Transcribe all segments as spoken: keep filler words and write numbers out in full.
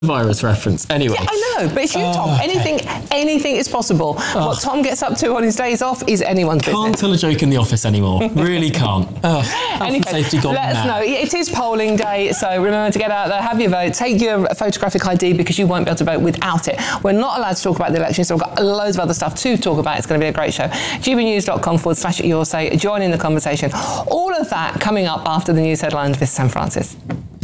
virus reference. Anyway. Yeah, I know, but it's you, Tom. Oh, okay. Anything anything is possible. Oh. What Tom gets up to on his days off is anyone's business. Can't tell a joke in the office anymore. Really can't. Oh, health anyway, and safety gone let us now. know. It is polling day, so remember to get out there, have your vote, take your photographic I D because you won't be able to vote without it. We're not allowed to talk about the election, so we've got loads of other stuff to talk about. It's going to be a great show. gbnews.com forward slash your say. Join in the conversation. All of that coming up after the news headlines with Sam Francis.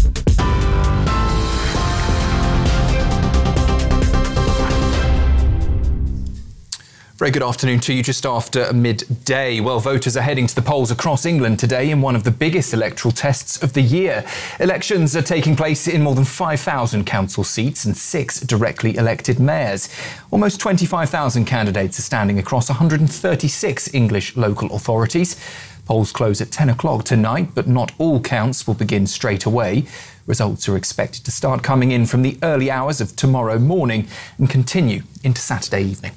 Very good afternoon to you, just after midday. Well, voters are heading to the polls across England today in one of the biggest electoral tests of the year. Elections are taking place in more than five thousand council seats and six directly elected mayors. Almost twenty-five thousand candidates are standing across one hundred thirty-six English local authorities. Polls close at ten o'clock tonight, but not all counts will begin straight away. Results are expected to start coming in from the early hours of tomorrow morning and continue into Saturday evening.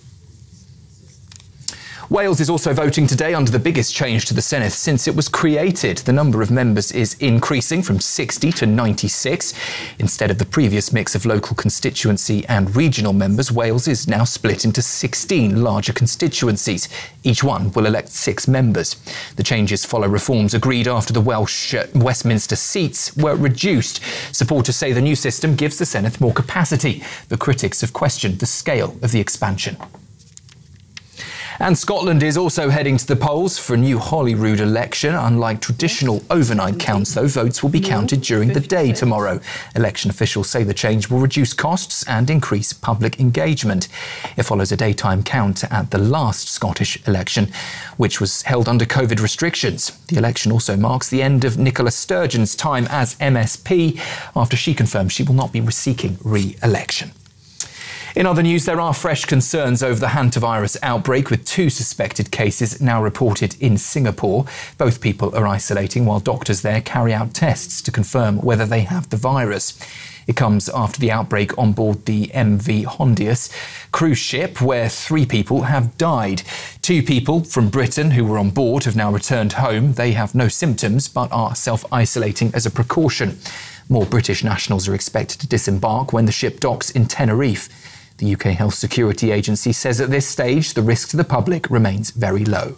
Wales is also voting today under the biggest change to the Senedd since it was created. The number of members is increasing from sixty to ninety-six. Instead of the previous mix of local constituency and regional members, Wales is now split into sixteen larger constituencies. Each one will elect six members. The changes follow reforms agreed after the Welsh uh, Westminster seats were reduced. Supporters say the new system gives the Senedd more capacity, but critics have questioned the scale of the expansion. And Scotland is also heading to the polls for a new Holyrood election. Unlike traditional overnight counts, though, votes will be counted during the day tomorrow. Election officials say the change will reduce costs and increase public engagement. It follows a daytime count at the last Scottish election, which was held under COVID restrictions. The election also marks the end of Nicola Sturgeon's time as M S P after she confirmed she will not be seeking re-election. In other news, there are fresh concerns over the hantavirus outbreak, with two suspected cases now reported in Singapore. Both people are isolating while doctors there carry out tests to confirm whether they have the virus. It comes after the outbreak on board the M V Hondius cruise ship, where three people have died. Two people from Britain who were on board have now returned home. They have no symptoms but are self-isolating as a precaution. More British nationals are expected to disembark when the ship docks in Tenerife. The U K Health Security Agency says at this stage the risk to the public remains very low.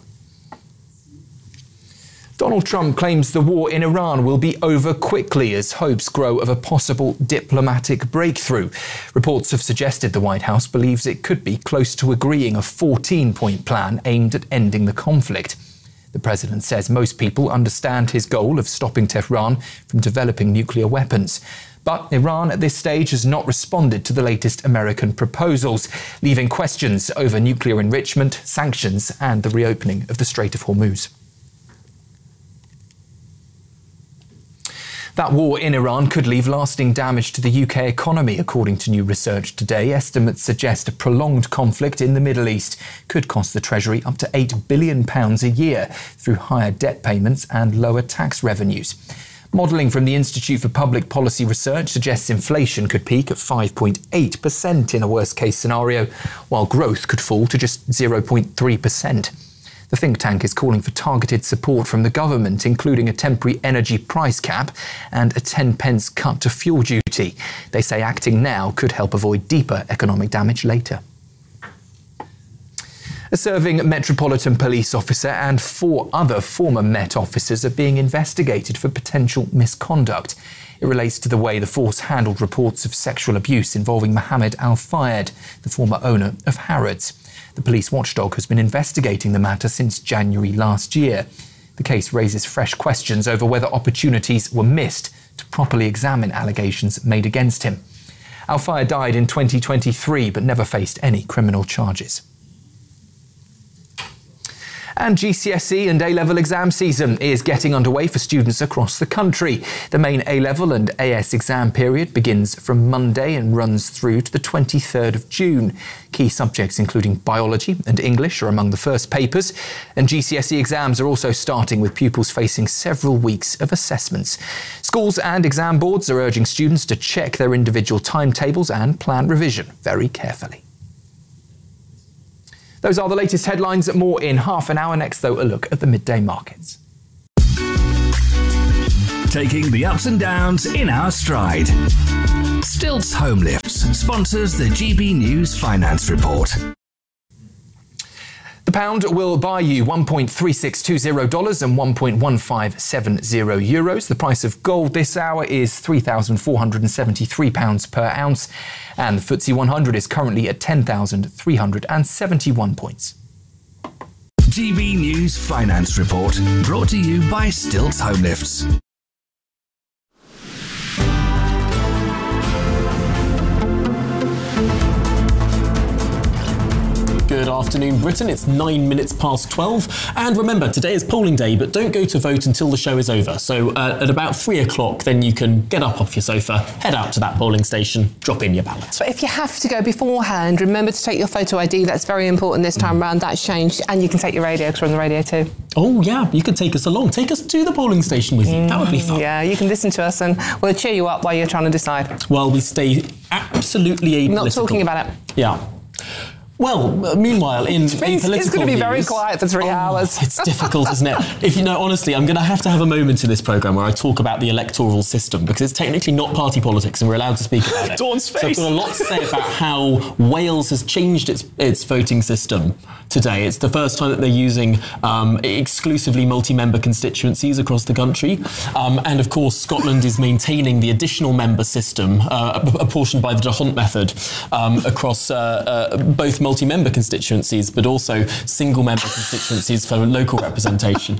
Donald Trump claims the war in Iran will be over quickly as hopes grow of a possible diplomatic breakthrough. Reports have suggested the White House believes it could be close to agreeing a fourteen-point plan aimed at ending the conflict. The president says most people understand his goal of stopping Tehran from developing nuclear weapons. But Iran at this stage has not responded to the latest American proposals, leaving questions over nuclear enrichment, sanctions, and the reopening of the Strait of Hormuz. That war in Iran could leave lasting damage to the U K economy, according to new research today. Estimates suggest a prolonged conflict in the Middle East could cost the Treasury up to eight billion pounds a year through higher debt payments and lower tax revenues. Modelling from the Institute for Public Policy Research suggests inflation could peak at five point eight percent in a worst-case scenario, while growth could fall to just zero point three percent. The think tank is calling for targeted support from the government, including a temporary energy price cap and a ten pence cut to fuel duty. They say acting now could help avoid deeper economic damage later. A serving Metropolitan Police officer and four other former Met officers are being investigated for potential misconduct. It relates to the way the force handled reports of sexual abuse involving Mohammed Al-Fayed, the former owner of Harrods. The police watchdog has been investigating the matter since January last year. The case raises fresh questions over whether opportunities were missed to properly examine allegations made against him. Al-Fayed died in twenty twenty-three but never faced any criminal charges. And G C S E and A-level exam season is getting underway for students across the country. The main A-level and A S exam period begins from Monday and runs through to the twenty-third of June. Key subjects including biology and English are among the first papers, and G C S E exams are also starting with pupils facing several weeks of assessments. Schools and exam boards are urging students to check their individual timetables and plan revision very carefully. Those are the latest headlines. More in half an hour. Next, though, a look at the midday markets. Taking the ups and downs in our stride. Stilts Home Lifts sponsors the G B News Finance Report. The pound will buy you one point three six two zero dollars and one point one five seven zero euros. The price of gold this hour is three thousand four hundred seventy-three pounds per ounce, and the F T S E one hundred is currently at ten thousand three hundred seventy-one points. G B News Finance Report, brought to you by Stilts Home Lifts. Good afternoon, Britain. It's nine minutes past twelve. And remember, today is polling day, but don't go to vote until the show is over. So uh, at about three o'clock, then you can get up off your sofa, head out to that polling station, drop in your ballot. But if you have to go beforehand, remember to take your photo I D. That's very important this time mm. around. That's changed. And you can take your radio, because we're on the radio too. Oh, yeah. You could take us along. Take us to the polling station with you. Mm. That would be fun. Yeah, you can listen to us and we'll cheer you up while you're trying to decide. Well, we stay absolutely apolitical. Not talking about it. Yeah. Well, meanwhile, in it's, apolitical it's going to be news, very quiet for three oh, hours. It's difficult, isn't it? If you know, honestly, I'm going to have to have a moment in this programme where I talk about the electoral system, because it's technically not party politics and we're allowed to speak about it. Dawn's face. So I've got a lot to say about how Wales has changed its its voting system today. It's the first time that they're using um, exclusively multi-member constituencies across the country. Um, and of course, Scotland is maintaining the additional member system, uh, apportioned by the D'Hondt method, um, across uh, uh, both multi-member constituencies, but also single-member constituencies for local representation.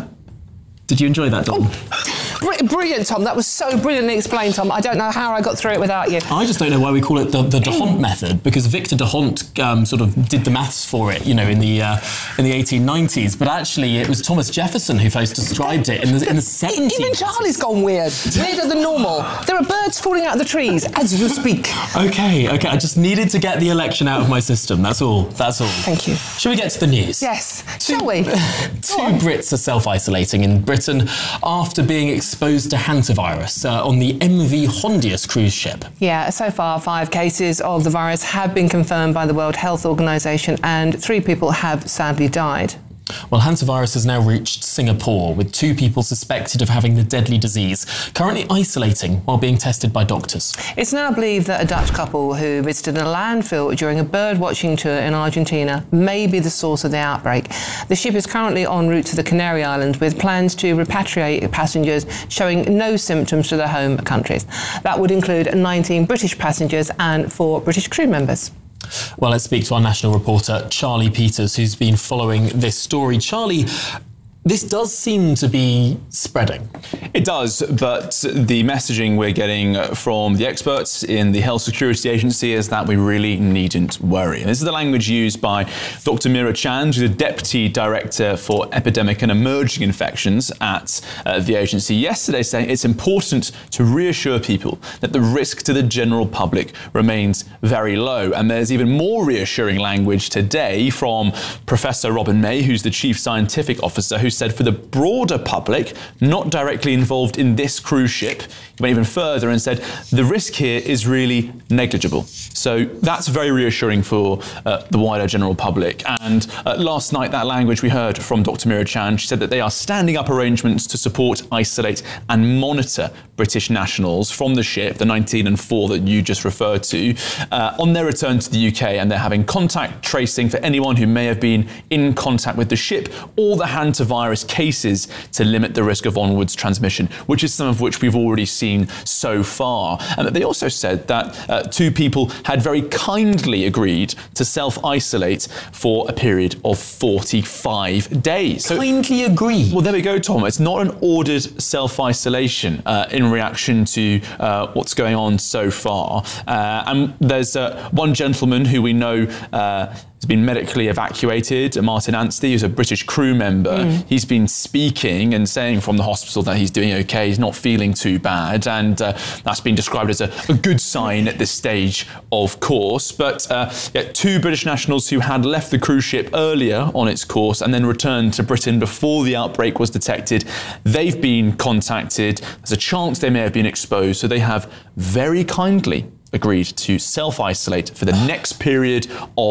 Did you enjoy that, Dom? Oh, brilliant, Tom. That was so brilliantly explained, Tom. I don't know how I got through it without you. I just don't know why we call it the, the D'Hondt method, because Victor D'Hondt um, sort of did the maths for it, you know, in the uh, in the eighteen nineties. But actually, it was Thomas Jefferson who first described it in the, in the seventies. Even Charlie's gone weird. Weirder than normal. There are birds falling out of the trees as you speak. Okay, okay. I just needed to get the election out of my system. That's all. That's all. Thank you. Shall we get to the news? Yes. Two, Shall we? Two Brits are self-isolating in Britain after being exposed to hantavirus uh, on the M V Hondius cruise ship. Yeah, so far five cases of the virus have been confirmed by the World Health Organization and three people have sadly died. Well, hantavirus has now reached Singapore, with two people suspected of having the deadly disease, currently isolating while being tested by doctors. It's now believed that a Dutch couple who visited a landfill during a bird-watching tour in Argentina may be the source of the outbreak. The ship is currently en route to the Canary Islands, with plans to repatriate passengers showing no symptoms to their home countries. That would include nineteen British passengers and four British crew members. Well, let's speak to our national reporter, Charlie Peters, who's been following this story. Charlie, this does seem to be spreading. It does, but the messaging we're getting from the experts in the Health Security Agency is that we really needn't worry. And this is the language used by Doctor Meera Chand, who's the Deputy Director for Epidemic and Emerging Infections at uh, the agency yesterday, saying it's important to reassure people that the risk to the general public remains very low. And there's even more reassuring language today from Professor Robin May, who's the Chief Scientific Officer, who said for the broader public, not directly involved in this cruise ship, he went even further and said the risk here is really negligible. So that's very reassuring for uh, the wider general public. And uh, last night, that language we heard from Doctor Meera Chand, she said that they are standing up arrangements to support, isolate and monitor British nationals from the ship, the nineteen and four that you just referred to, uh, on their return to the U K, and they're having contact tracing for anyone who may have been in contact with the ship or the hantavirus cases to limit the risk of onwards transmission, which is some of which we've already seen so far. And they also said that uh, two people had very kindly agreed to self-isolate for a period of forty-five days. So, kindly agree? Well, there we go, Tom. It's not an ordered self-isolation uh, in reaction to uh, what's going on so far. Uh, and there's uh, one gentleman who we know uh, has been medically evacuated, Martin Anstey, who's a British crew member. Mm. He's been speaking and saying from the hospital that he's doing okay, he's not feeling too bad, and uh, that's been described as a, a good sign at this stage, of course. But uh, yeah, two British nationals who had left the cruise ship earlier on its course and then returned to Britain before the outbreak was detected, they've been contacted. There's a chance they may have been exposed, so they have very kindly agreed to self-isolate for the next period of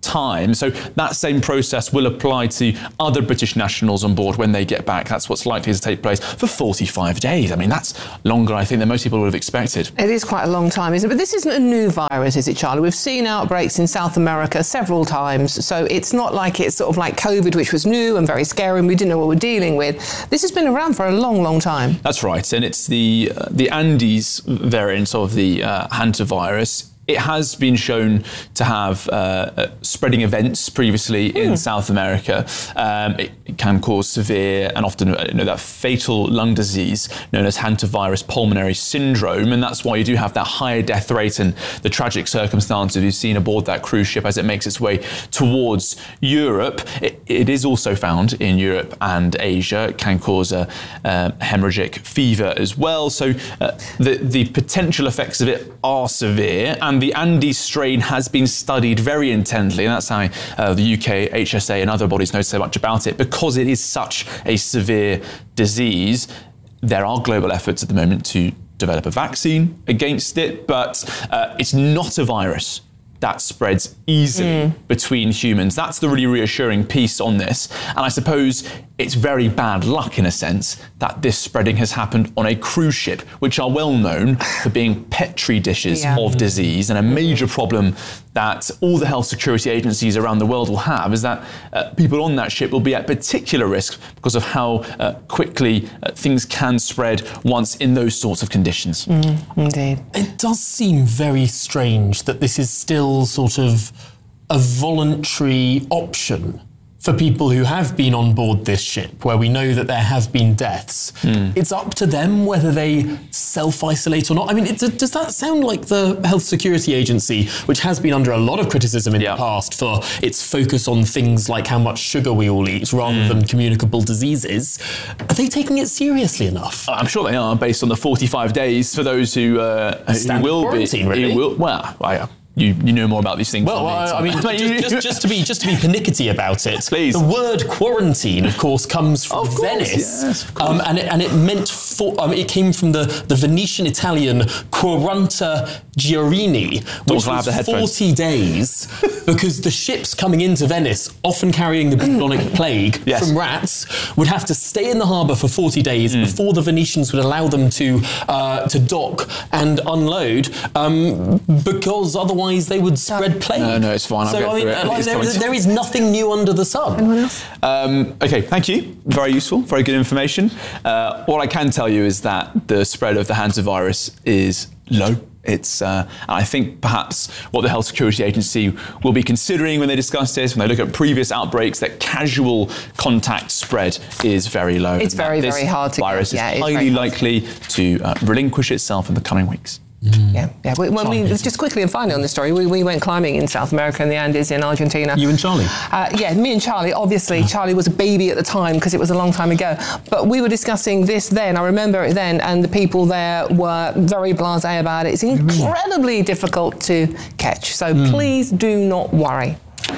time. So that same process will apply to other British nationals on board when they get back. That's what's likely to take place for forty-five days. I mean, that's longer, I think, than most people would have expected. It is quite a long time, isn't it? But this isn't a new virus, is it, Charlie? We've seen outbreaks in South America several times, so it's not like it's sort of like COVID, which was new and very scary and we didn't know what we're dealing with. This has been around for a long, long time. That's right, and it's the uh, the Andes variant of the uh, hantavirus. It has been shown to have uh, spreading events previously mm. in South America. Um, it, it can cause severe and often you know, that fatal lung disease known as hantavirus pulmonary syndrome, and that's why you do have that higher death rate and the tragic circumstances you've seen aboard that cruise ship as it makes its way towards Europe. It, it is also found in Europe and Asia. It can cause a, a hemorrhagic fever as well. So uh, the, the potential effects of it are severe, and the Andes strain has been studied very intently, and that's how uh, the U K H S A and other bodies know so much about it, because it is such a severe disease. There are global efforts at the moment to develop a vaccine against it, but uh, it's not a virus that spreads easily mm. between humans. That's the really reassuring piece on this. And I suppose it's very bad luck, in a sense, that this spreading has happened on a cruise ship, which are well known for being petri dishes yeah. of disease. And a major problem that all the health security agencies around the world will have is that uh, people on that ship will be at particular risk because of how uh, quickly uh, things can spread once in those sorts of conditions. Mm, indeed. It does seem very strange that this is still sort of a voluntary option for people who have been on board this ship, where we know that there have been deaths. Mm. It's up to them whether they self-isolate or not. I mean, it, does that sound like the Health Security Agency, which has been under a lot of criticism in yeah. the past for its focus on things like how much sugar we all eat rather mm. than communicable diseases? Are they taking it seriously enough? I'm sure they are, based on the forty-five days for those who, uh, who will quarantine, be. Really? Who will, well, I, You you know more about these things. Well, than me, I mean, just, just, just to be just to be pernickety about it, please. The word quarantine, of course, comes from of course, Venice, yes, of course. Um, and it, and it meant for, um, it came from the, the Venetian Italian quaranta giorni, which was forty days, because the ships coming into Venice, often carrying the bubonic plague yes. from rats, would have to stay in the harbour for forty days mm. before the Venetians would allow them to uh, to dock and unload, um, because otherwise. Otherwise, they would spread plague. No, no, it's fine. I'll so, get I mean, through it. like, there, there is nothing new under the sun. Anyone else? Um, okay, thank you. Very useful, very good information. Uh, what I can tell you is that the spread of the hantavirus is low. It's, uh, I think perhaps what the Health Security Agency will be considering when they discuss this, when they look at previous outbreaks, that casual contact spread is very low. It's very, very hard to get. This virus yeah, is highly likely to uh, relinquish itself in the coming weeks. Mm. Yeah, yeah. We, when we, just quickly and finally on this story, we, we went climbing in South America in the Andes in Argentina. You and Charlie? Uh, yeah, me and Charlie. Obviously, Charlie was a baby at the time because it was a long time ago. But we were discussing this then. I remember it then, and the people there were very blasé about it. It's incredibly difficult to catch. So mm. please do not worry.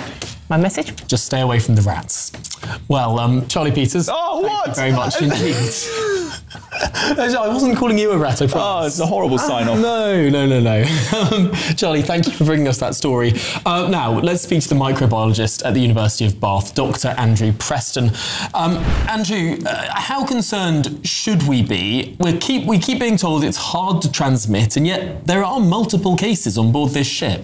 My message? Just stay away from the rats. Well, um, Charlie Peters. Oh, what? Thank you very much indeed. I wasn't calling you a rat, I promise. Oh, it's a horrible sign-off. No, no, no, no. Um, Charlie, thank you for bringing us that story. Uh, now, let's speak to the microbiologist at the University of Bath, Doctor Andrew Preston. Um, Andrew, uh, how concerned should we be? We keep, we keep being told it's hard to transmit, and yet there are multiple cases on board this ship.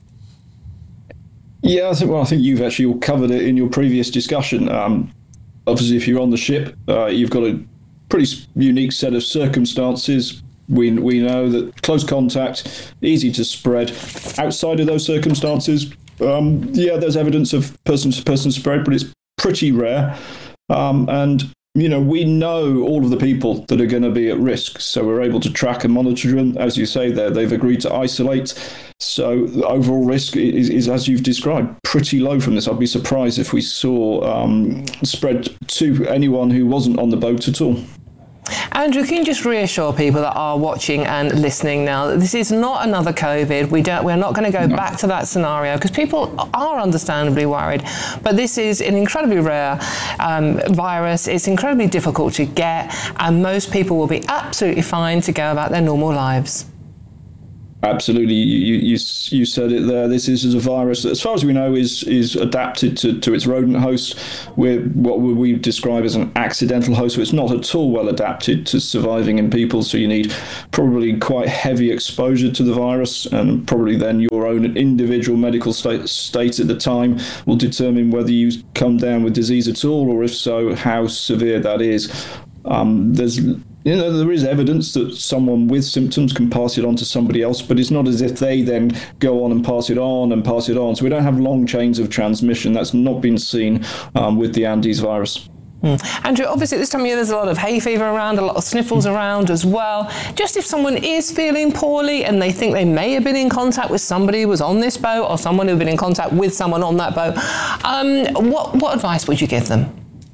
Yeah, I think, well, I think you've actually all covered it in your previous discussion. Um, obviously, if you're on the ship, uh, you've got a pretty unique set of circumstances. We we know that close contact, easy to spread. Outside of those circumstances, um, yeah, there's evidence of person-to-person spread, but it's pretty rare. Um, and you know, we know all of the people that are going to be at risk, so we're able to track and monitor them. As you say, there they've agreed to isolate. So the overall risk is, is, as you've described, pretty low from this. I'd be surprised if we saw um, spread to anyone who wasn't on the boat at all. Andrew, can you just reassure people that are watching and listening now that this is not another COVID? We don't, we're not going to go no. back to that scenario, because people are understandably worried. But this is an incredibly rare um, virus. It's incredibly difficult to get, and most people will be absolutely fine to go about their normal lives. Absolutely, you, you you said it there. This is a virus that, as far as we know, is is adapted to, to its rodent host. We're what we describe as an accidental host, so it's not at all well adapted to surviving in people. So you need probably quite heavy exposure to the virus, and probably then your own individual medical state, state at the time will determine whether you come down with disease at all, or if so, how severe that is. Um, there's You know, there is evidence that someone with symptoms can pass it on to somebody else, but it's not as if they then go on and pass it on and pass it on. So we don't have long chains of transmission. That's not been seen um, with the Andes virus. Mm. Andrew, obviously this time of year there's a lot of hay fever around, a lot of sniffles around as well. Just if someone is feeling poorly and they think they may have been in contact with somebody who was on this boat, or someone who had been in contact with someone on that boat, um, what, what advice would you give them?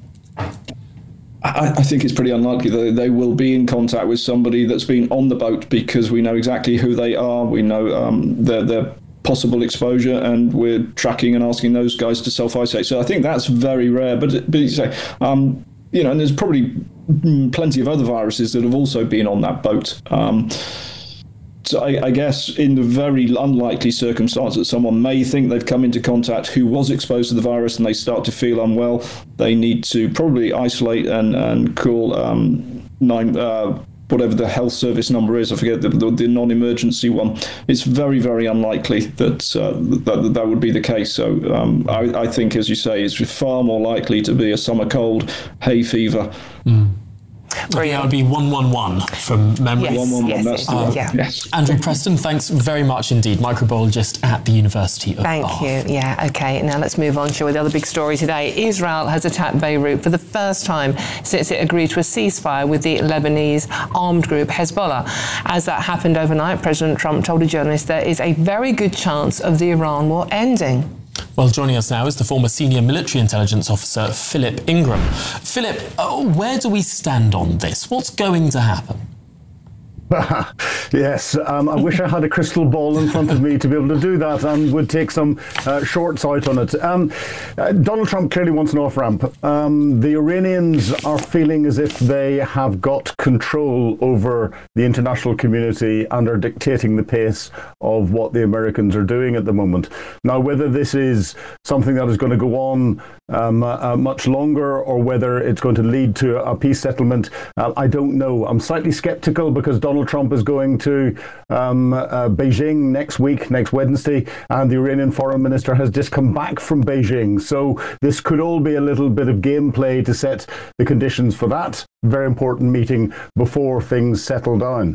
I, I think it's pretty unlikely that they will be in contact with somebody that's been on the boat, because we know exactly who they are. We know um, their, their possible exposure, and we're tracking and asking those guys to self-isolate. So I think that's very rare. But, but you say, um, you know, and there's probably plenty of other viruses that have also been on that boat. Um, So I, I guess in the very unlikely circumstance that someone may think they've come into contact who was exposed to the virus and they start to feel unwell, they need to probably isolate and, and call um, nine, uh, whatever the health service number is. I forget the, the, the non-emergency one. It's very, very unlikely that uh, that, that would be the case. So um, I, I think, as you say, it's far more likely to be a summer cold, hay fever. Mm. That would be one one one from memory. Yes, one one one, yes, that's the uh, one. yeah. Yes. Andrew Preston, thanks very much indeed, microbiologist at the University of Thank Bath. you. Yeah, okay. Now let's move on, shall we? The other big story today. Israel has attacked Beirut for the first time since it agreed to a ceasefire with the Lebanese armed group Hezbollah. As that happened overnight, President Trump told a journalist there is a very good chance of the Iran war ending. Well, joining us now is the former senior military intelligence officer, Philip Ingram. Philip, uh, where do we stand on this? What's going to happen? Yes, um, I wish I had a crystal ball in front of me to be able to do that and would take some uh, short sight on it. Um, uh, Donald Trump clearly wants an off-ramp. Um, the Iranians are feeling as if they have got control over the international community and are dictating the pace of what the Americans are doing at the moment. Now, whether this is something that is going to go on um, uh, much longer, or whether it's going to lead to a peace settlement, uh, I don't know. I'm slightly skeptical because Donald Trump is going to um, uh, Beijing next week, next Wednesday, and the Iranian foreign minister has just come back from Beijing. So this could all be a little bit of gameplay to set the conditions for that very important meeting before things settle down.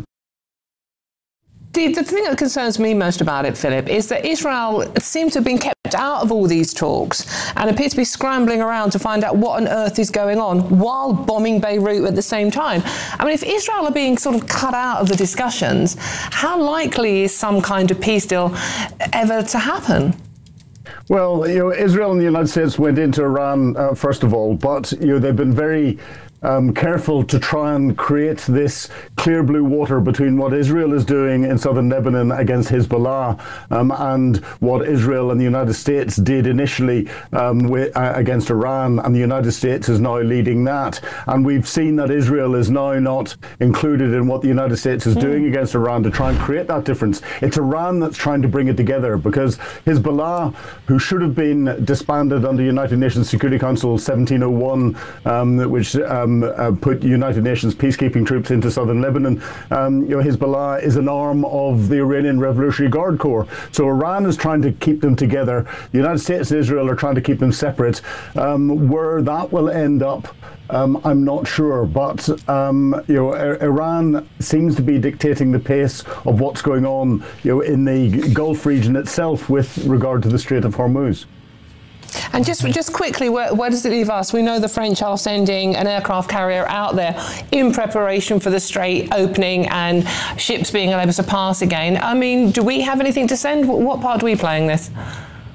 The, the thing that concerns me most about it, Philip, is that Israel seems to have been kept out of all these talks and appear to be scrambling around to find out what on earth is going on while bombing Beirut at the same time. I mean, if Israel are being sort of cut out of the discussions, how likely is some kind of peace deal ever to happen? Well, you know, Israel and the United States went into Iran, uh, first of all, but, you know, they've been very Um, careful to try and create this clear blue water between what Israel is doing in southern Lebanon against Hezbollah um, and what Israel and the United States did initially um, with, uh, against Iran, and the United States is now leading that. And we've seen that Israel is now not included in what the United States is mm. doing against Iran to try and create that difference. It's Iran that's trying to bring it together, because Hezbollah, who should have been disbanded under United Nations Security Council seventeen oh one, um, which um, Uh, put United Nations peacekeeping troops into southern Lebanon. Um, you know, Hezbollah is an arm of the Iranian Revolutionary Guard Corps. So Iran is trying to keep them together. The United States and Israel are trying to keep them separate. Um, where that will end up, um, I'm not sure. But um, you know, Iran seems to be dictating the pace of what's going on, you know, in the Gulf region itself with regard to the Strait of Hormuz. And just just quickly, where, where does it leave us? We know the French are sending an aircraft carrier out there in preparation for the Strait opening and ships being able to pass again. I mean, do we have anything to send? What part do we play in this?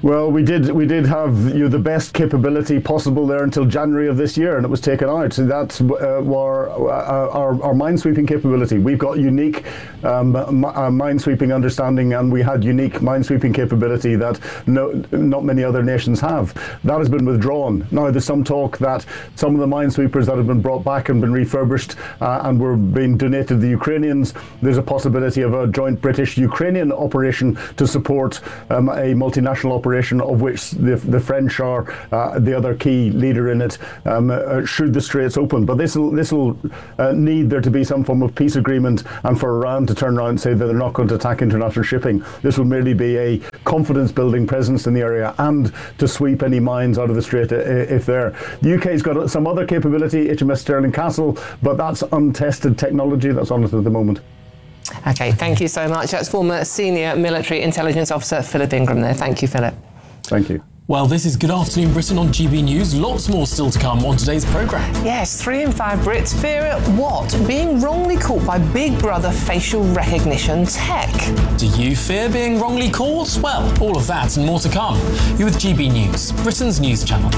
Well, we did we did have you know, the best capability possible there until January of this year, and it was taken out. So that's uh, our, our, our minesweeping capability. We've got unique um, minesweeping understanding, and we had unique minesweeping capability that no, not many other nations have. That has been withdrawn. Now there's some talk that some of the minesweepers that have been brought back and been refurbished uh, and were being donated to the Ukrainians, there's a possibility of a joint British-Ukrainian operation to support um, a multinational operation, of which the, the French are uh, the other key leader in it, um, uh, should the Straits open. But this will this will uh, need there to be some form of peace agreement, and for Iran to turn around and say that they're not going to attack international shipping. This will merely be a confidence-building presence in the area and to sweep any mines out of the Strait if they're. The U K's got some other capability, H M S Stirling Castle, but that's untested technology that's on it at the moment. OK, thank you so much. That's former Senior Military Intelligence Officer Philip Ingram there. Thank you, Philip. Thank you. Well, this is Good Afternoon Britain on G B News. Lots more still to come on today's programme. Yes, three in five Brits fear what? Being wrongly caught by Big Brother facial recognition tech. Do you fear being wrongly caught? Well, all of that and more to come. You're with G B News, Britain's news channel.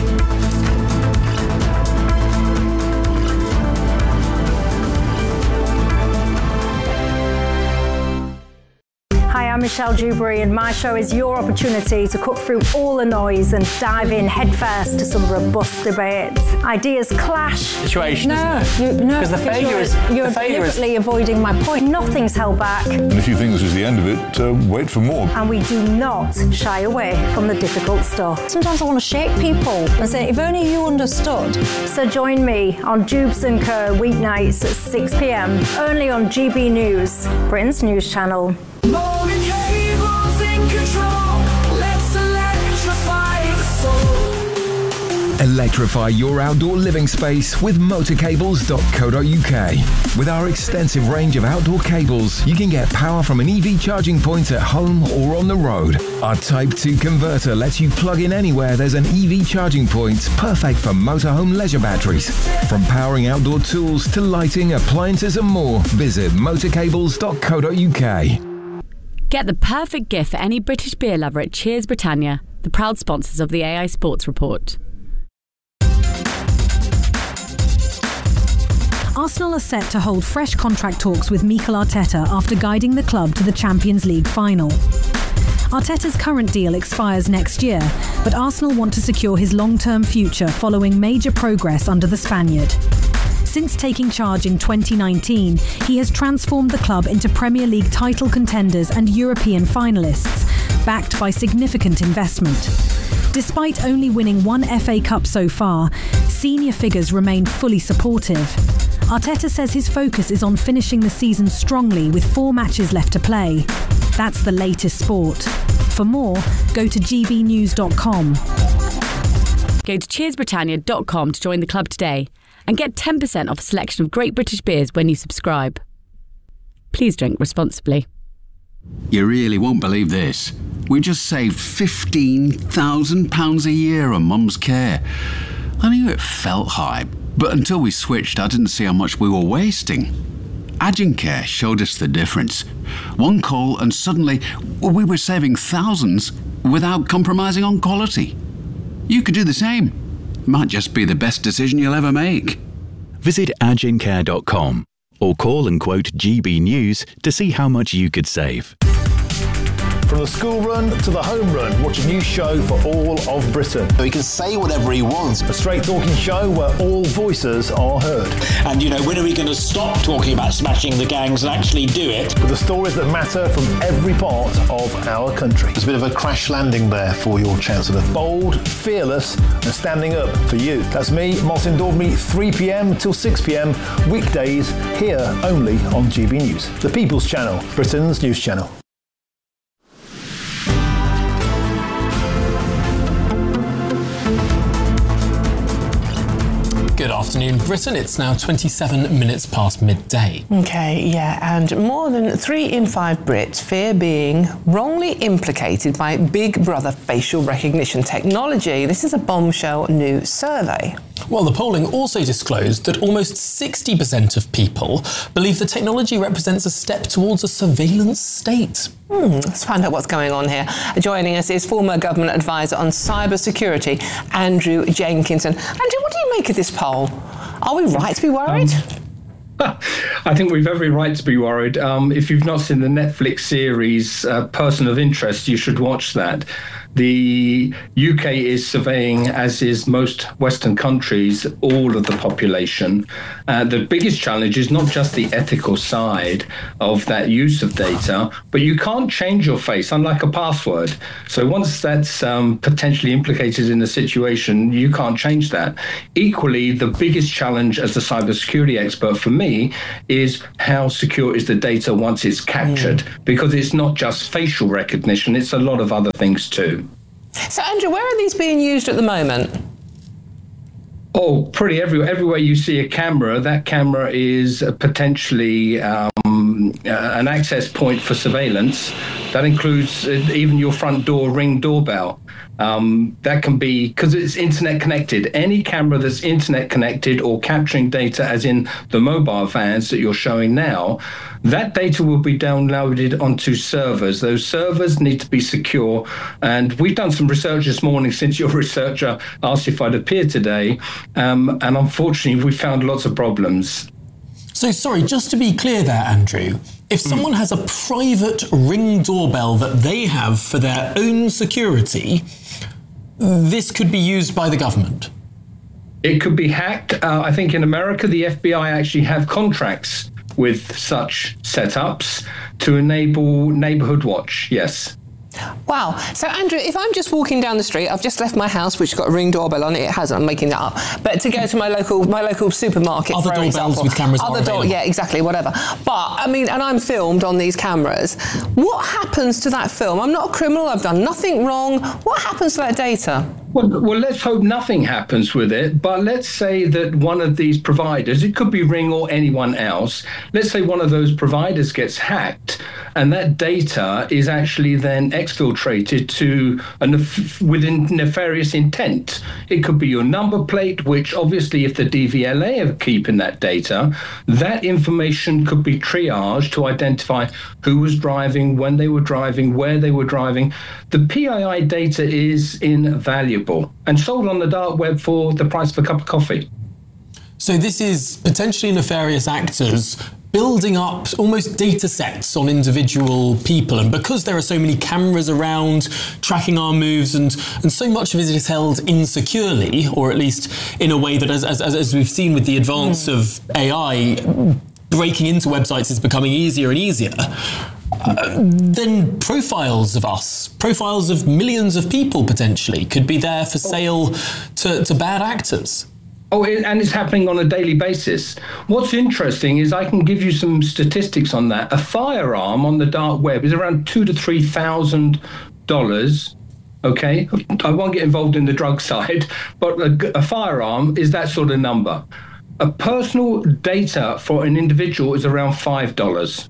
Hi, I'm Michelle Dewberry, and my show is your opportunity to cut through all the noise and dive in headfirst to some robust debates. Ideas clash. Situation, no, isn't it? You, no, because the failure you're, is you're the failure deliberately is... avoiding my point. Nothing's held back. And if you think this is the end of it, uh, wait for more. And we do not shy away from the difficult stuff. Sometimes I want to shake people and say, if only you understood. So join me on Jubes and Kerr weeknights at six p m only on G B News, Britain's news channel. Morning cables in control. Let's electrify the soul. Electrify your outdoor living space with motor cables dot co dot U K. With our extensive range of outdoor cables, you can get power from an E V charging point at home or on the road. Our Type two converter lets you plug in anywhere there's an E V charging point, perfect for motorhome leisure batteries. From powering outdoor tools to lighting, appliances and more, visit motor cables dot co dot U K. Get the perfect gift for any British beer lover at Cheers Britannia, the proud sponsors of the A I Sports Report. Arsenal are set to hold fresh contract talks with Mikel Arteta after guiding the club to the Champions League final. Arteta's current deal expires next year, but Arsenal want to secure his long-term future following major progress under the Spaniard. Since taking charge in twenty nineteen, he has transformed the club into Premier League title contenders and European finalists, backed by significant investment. Despite only winning one F A Cup so far, senior figures remain fully supportive. Arteta says his focus is on finishing the season strongly with four matches left to play. That's the latest sport. For more, go to G B news dot com. Go to cheers britannia dot com to join the club today and get ten percent off a selection of great British beers when you subscribe. Please drink responsibly. You really won't believe this. We just saved fifteen thousand pounds a year on Mum's care. I knew it felt high, but until we switched, I didn't see how much we were wasting. Agencare showed us the difference. One call and suddenly we were saving thousands without compromising on quality. You could do the same. Might just be the best decision you'll ever make. Visit agencare dot com or call and quote G B News to see how much you could save. From the school run to the home run, watch a new show for all of Britain. He can say whatever he wants. A straight talking show where all voices are heard. And, you know, when are we going to stop talking about smashing the gangs and actually do it? With the stories that matter from every part of our country. There's a bit of a crash landing there for your Chancellor. Bold, fearless and standing up for you. That's me, Martin Daubney, three p m till six p m, weekdays, here only on G B News. The People's Channel, Britain's news channel. Good afternoon, Britain. It's now twenty-seven minutes past midday. OK, yeah, and more than three in five Brits fear being wrongly implicated by Big Brother facial recognition technology. This is a bombshell new survey. Well, the polling also disclosed that almost sixty percent of people believe the technology represents a step towards a surveillance state. Hmm, let's find out what's going on here. Joining us is former government advisor on cyber security, Andrew Jenkinson. Andrew, what do you make of this poll? Are we right to be worried? Um, I think we've every right to be worried. Um, if you've not seen the Netflix series uh, Person of Interest, you should watch that. The U K is surveying, as is most Western countries, all of the population. Uh, the biggest challenge is not just the ethical side of that use of data, but you can't change your face, unlike a password. So once that's um, potentially implicated in a situation, you can't change that. Equally, the biggest challenge as a cybersecurity expert for me is how secure is the data once it's captured, mm. because it's not just facial recognition, it's a lot of other things too. So, Andrew, where are these being used at the moment? Oh, pretty everywhere. Everywhere you see a camera, that camera is potentially um, uh, an access point for surveillance. That includes uh, even your front door Ring doorbell. Um, that can be, because it's internet connected, any camera that's internet connected or capturing data, as in the mobile vans that you're showing now, that data will be downloaded onto servers. Those servers need to be secure. And we've done some research this morning since your researcher asked if I'd appear today. Um, and unfortunately, we found lots of problems. So, sorry, just to be clear there, Andrew, if someone has a private Ring doorbell that they have for their own security, this could be used by the government? It could be hacked. Uh, I think in America, the F B I actually have contracts with such setups to enable neighborhood watch, yes. Wow. So, Andrew, if I'm just walking down the street, I've just left my house, which has got a Ring doorbell on it. It hasn't. I'm making that up. But to go to my local my local supermarket, other for doorbells example, with cameras other are door, yeah, exactly, whatever. But I mean, and I'm filmed on these cameras. What happens to that film? I'm not a criminal. I've done nothing wrong. What happens to that data? Well, well, let's hope nothing happens with it. But let's say that one of these providers, it could be Ring or anyone else, let's say one of those providers gets hacked, and that data is actually then exfiltrated to a nef- within nefarious intent. It could be your number plate, which obviously if the D V L A are keeping that data, that information could be triaged to identify who was driving, when they were driving, where they were driving. The P I I data is invaluable and sold on the dark web for the price of a cup of coffee. So this is potentially nefarious actors building up almost data sets on individual people. And because there are so many cameras around tracking our moves and, and so much of it is held insecurely, or at least in a way that, as, as, as we've seen with the advance mm. of A I, breaking into websites is becoming easier and easier. Uh, then profiles of us, profiles of millions of people potentially, could be there for sale to, to bad actors. Oh, and it's happening on a daily basis. What's interesting is I can give you some statistics on that. A firearm on the dark web is around two to three thousand dollars. Okay, I won't get involved in the drug side, but a, a firearm is that sort of number. A personal data for an individual is around five dollars.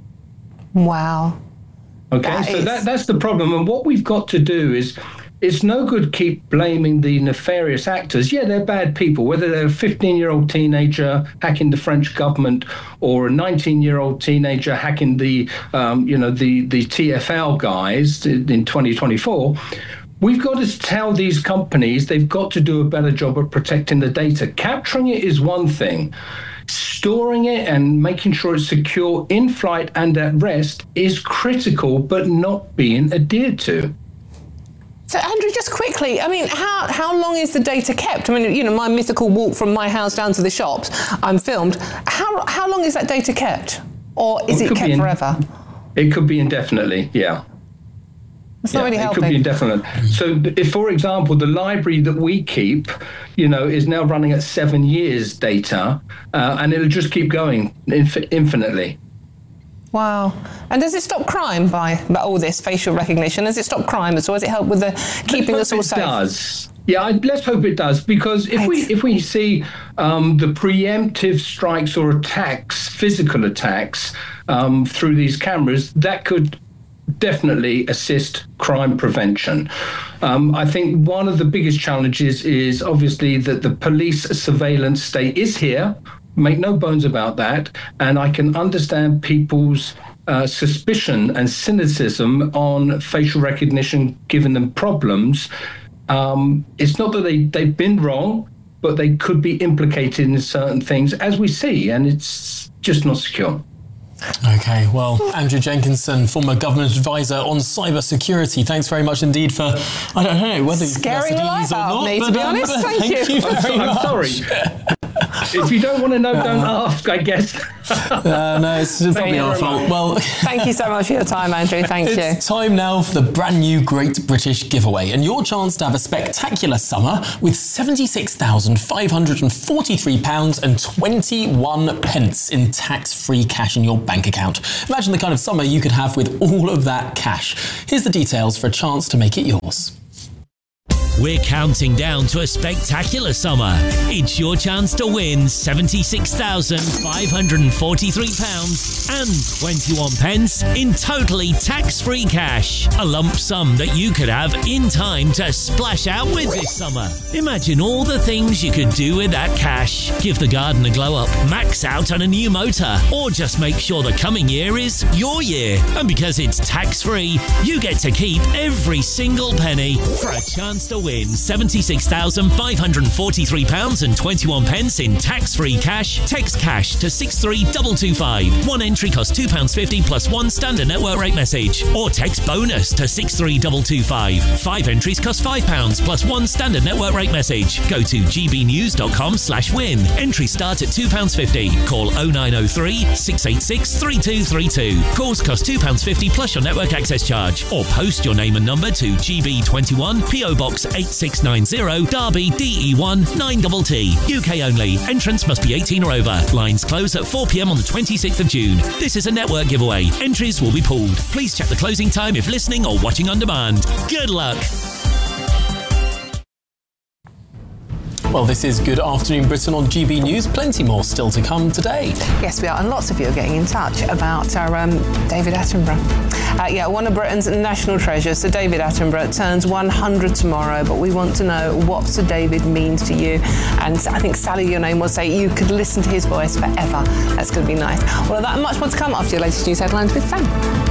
Wow. Okay, that so is... that, that's the problem. And what we've got to do is, it's no good keep blaming the nefarious actors. Yeah, they're bad people, whether they're a fifteen-year-old teenager hacking the French government or a nineteen-year-old teenager hacking the, um, you know, the, the T F L guys in twenty twenty-four. We've got to tell these companies they've got to do a better job of protecting the data. Capturing it is one thing. Storing it and making sure it's secure in flight and at rest is critical, but not being adhered to. So, Andrew, just quickly, I mean, how how long is the data kept? I mean, you know, my mythical walk from my house down to the shops, I'm filmed. How how long is that data kept? Or is well, it, it kept in, forever? It could be indefinitely, yeah. It's yeah, not really it helping. could be indefinite. So if, for example, the library that we keep, you know, is now running at seven years data, uh, and it'll just keep going inf- infinitely. Wow. And does it stop crime by, by all this facial recognition? Does it stop crime at all? Does it help with the keeping us all safe? It does. Yeah, I, let's hope it does, because if we if we see um, the preemptive strikes or attacks, physical attacks um, through these cameras, that could definitely assist crime prevention. Um, I think one of the biggest challenges is obviously that the police surveillance state is here. Make no bones about that. And I can understand people's uh, suspicion and cynicism on facial recognition giving them problems. Um, it's not that they, they've been wrong, but they could be implicated in certain things, as we see, and it's just not secure. OK, well, Andrew Jenkinson, former government advisor on cyber security, thanks very much indeed for, I don't know whether scaring the life out of me, to be honest. Thank, thank you. you I'm, so, I'm sorry. If you don't want to know, don't uh, ask, I guess. uh, no, it's probably our fault. Well, thank you so much for your time, Andrew. Thank it's you. It's time now for the brand new Great British Giveaway, and your chance to have a spectacular summer with seventy-six thousand five hundred forty-three pounds and twenty-one pence in tax-free cash in your bank account. Imagine the kind of summer you could have with all of that cash. Here's the details for a chance to make it yours. We're counting down to a spectacular summer. It's your chance to win seventy-six thousand five hundred forty-three pounds and twenty-one pence in totally tax-free cash. A lump sum that you could have in time to splash out with this summer. Imagine all the things you could do with that cash. Give the garden a glow up, max out on a new motor, or just make sure the coming year is your year. And because it's tax-free, you get to keep every single penny for a chance to win seventy-six thousand five hundred forty-three pounds and twenty-one pence in tax-free cash. Text cash to six three two two five. One entry costs two pounds fifty plus one standard network rate message. Or text bonus to six three two two five. Five entries cost five pounds plus one standard network rate message. Go to gbnews.com slash win. Entries start at two pounds fifty. Call oh nine oh three, six eight six, three two three two. Calls cost two pounds fifty plus your network access charge. Or post your name and number to G B twenty-one, P O Box eight six nine zero, Derby, D E one nine T T. U K only. Entrance must be eighteen or over. Lines close at four p m on the twenty-sixth of June. This is a network giveaway. Entries will be pulled. Please check the closing time if listening or watching on demand. Good luck. Well, this is Good Afternoon Britain on G B News. Plenty more still to come today. Yes, we are. And lots of you are getting in touch about our um, David Attenborough. Uh, yeah, one of Britain's national treasures, Sir David Attenborough, turns one hundred tomorrow. But we want to know what Sir David means to you. And I think Sally, your name, will say you could listen to his voice forever. That's going to be nice. Well, that and much more to come after your latest news headlines with Sam.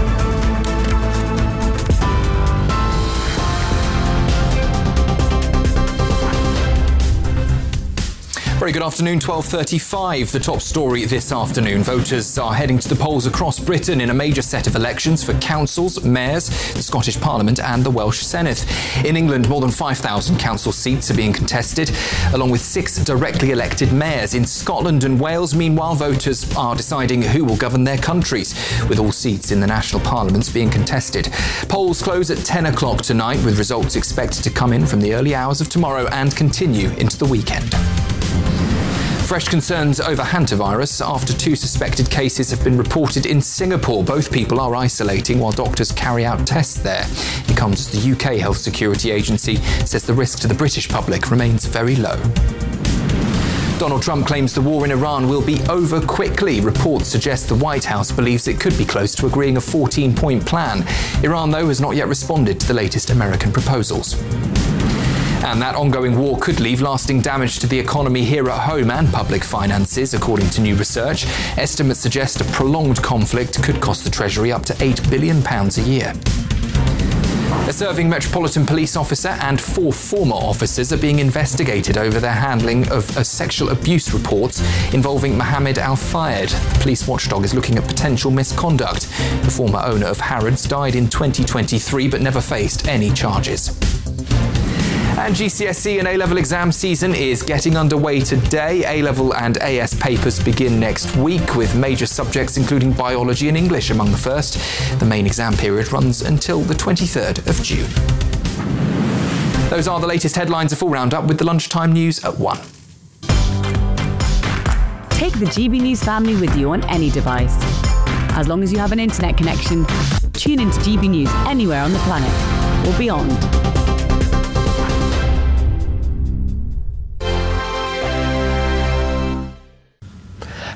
Very good afternoon, twelve thirty-five. The top story this afternoon. Voters are heading to the polls across Britain in a major set of elections for councils, mayors, the Scottish Parliament and the Welsh Senate. In England, more than five thousand council seats are being contested, along with six directly elected mayors. In Scotland and Wales, meanwhile, voters are deciding who will govern their countries, with all seats in the national parliaments being contested. Polls close at ten o'clock tonight, with results expected to come in from the early hours of tomorrow and continue into the weekend. Fresh concerns over hantavirus after two suspected cases have been reported in Singapore. Both people are isolating while doctors carry out tests there. It comes as the U K Health Security Agency says the risk to the British public remains very low. Donald Trump claims the war in Iran will be over quickly. Reports suggest the White House believes it could be close to agreeing a fourteen-point plan. Iran, though, has not yet responded to the latest American proposals. And that ongoing war could leave lasting damage to the economy here at home and public finances, according to new research. Estimates suggest a prolonged conflict could cost the Treasury up to eight billion pounds a year. A serving Metropolitan Police officer and four former officers are being investigated over their handling of a sexual abuse reports involving Mohammed Al-Fayed. The police watchdog is looking at potential misconduct. The former owner of Harrods died in twenty twenty-three but never faced any charges. And G C S E and A-level exam season is getting underway today. A-level and A S papers begin next week, with major subjects including biology and English among the first. The main exam period runs until the twenty-third of June. Those are the latest headlines. A full roundup with the lunchtime news at one. Take the G B News family with you on any device. As long as you have an internet connection, tune into G B News anywhere on the planet or beyond.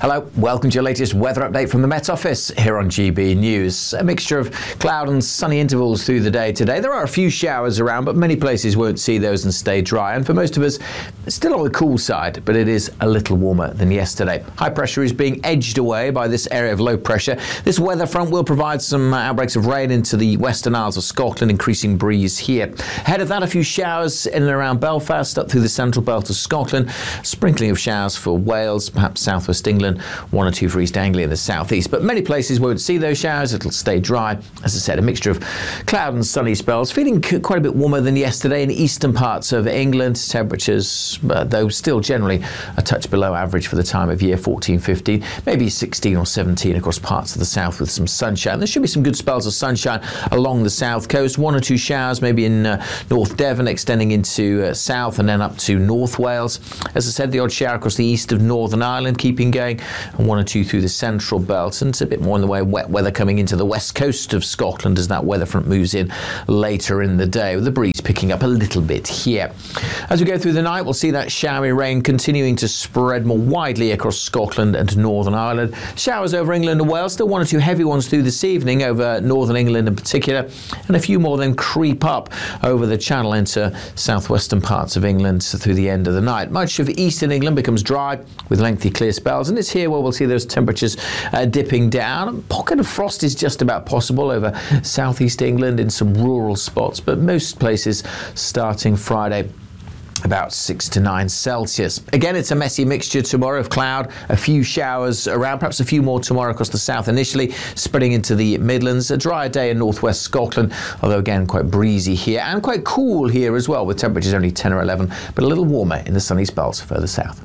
Hello, welcome to your latest weather update from the Met Office here on G B News. A mixture of cloud and sunny intervals through the day today. There are a few showers around, but many places won't see those and stay dry. And for most of us, still on the cool side, but it is a little warmer than yesterday. High pressure is being edged away by this area of low pressure. This weather front will provide some outbreaks of rain into the Western Isles of Scotland, increasing breeze here. Ahead of that, a few showers in and around Belfast, up through the central belt of Scotland. Sprinkling of showers for Wales, perhaps southwest England, one or two for East Anglia in the southeast. But many places won't see those showers. It'll stay dry. As I said, a mixture of cloud and sunny spells. Feeling quite a bit warmer than yesterday in eastern parts of England. Temperatures, uh, though still generally a touch below average for the time of year, fourteen, fifteen, maybe sixteen or seventeen across parts of the south with some sunshine. There should be some good spells of sunshine along the south coast. One or two showers maybe in uh, North Devon, extending into uh, south and then up to North Wales. As I said, the odd shower across the east of Northern Ireland keeping going, and one or two through the central belt, and it's a bit more in the way of wet weather coming into the west coast of Scotland as that weather front moves in later in the day, with the breeze picking up a little bit here. As we go through the night, we'll see that showery rain continuing to spread more widely across Scotland and Northern Ireland. Showers over England and Wales, still one or two heavy ones through this evening over Northern England in particular, and a few more then creep up over the Channel into southwestern parts of England through the end of the night. Much of eastern England becomes dry with lengthy clear spells, and it's here where we'll see those temperatures uh, dipping down. A pocket of frost is just about possible over southeast England in some rural spots, but most places starting Friday about six to nine Celsius. Again, it's a messy mixture tomorrow of cloud, a few showers around, perhaps a few more tomorrow across the south initially, spreading into the Midlands. A drier day in northwest Scotland, although again quite breezy here and quite cool here as well, with temperatures only ten or eleven, but a little warmer in the sunny spells further south.